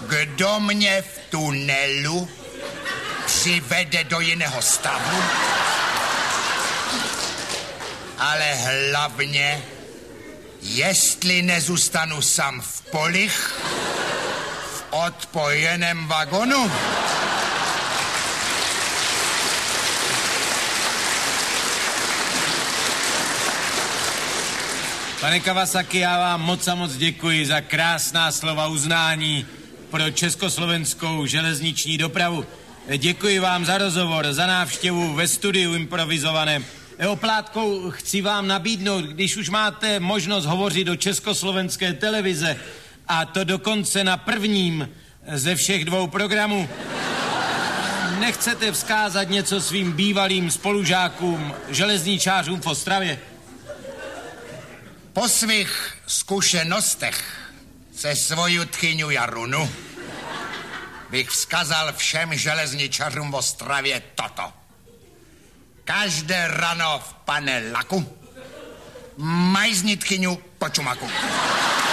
Kdo mě v tunelu přivede do jiného stavu, ale hlavně, jestli nezůstanu sám v polích, v odpojeném vagonu. Pane Kawasaki, já vám moc a moc děkuji za krásná slova uznání pro československou železniční dopravu. Děkuji vám za rozhovor, za návštěvu ve studiu improvizovaném. Oplátkou chci vám nabídnout, když už máte možnost hovořit do československé televize, a to dokonce na prvním ze všech 2 programů, nechcete vzkázat něco svým bývalým spolužákům, železničářům v Ostravě? Po svých zkušenostech se svoju tchyňu Jarunu bych vzkazal všem železničařům v Ostravě toto. Každé ráno v paneláku majzni tchyňu po čumaku.